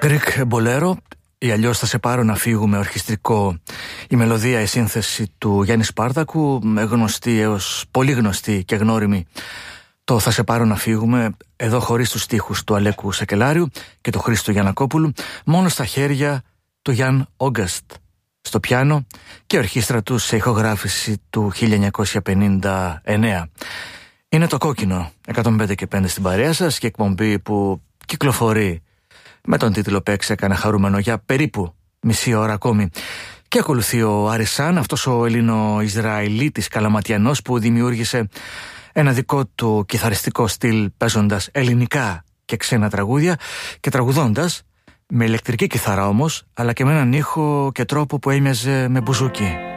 Greek Bolero ή αλλιώς Θα σε πάρω να φύγουμε, ορχιστρικό. Η μελωδία, η σύνθεση του Γιάννη Σπάρτακου, γνωστή έως πολύ γνωστή και γνώριμη. Το Θα σε πάρω να φύγουμε, εδώ χωρίς τους στίχους του Αλέκου Σακελάριου και του Χρήστου Γιαννακόπουλου, μόνο στα χέρια του Γιάν Όγκαστ στο πιάνο και ορχήστρα του σε ηχογράφηση του 1959. Είναι το Κόκκινο 105 και 5 στην παρέα σας και εκπομπή που κυκλοφορεί με τον τίτλο «Παίξε κανένα χαρούμενο» για περίπου μισή ώρα ακόμη. Και ακολουθεί ο Αρισάν, αυτός ο Ελληνο-Ισραηλίτης καλαματιανός που δημιούργησε ένα δικό του κιθαριστικό στυλ παίζοντας ελληνικά και ξένα τραγούδια και τραγουδώντας με ηλεκτρική κιθάρα όμως, αλλά και με έναν ήχο και τρόπο που έμοιαζε με μπουζούκι.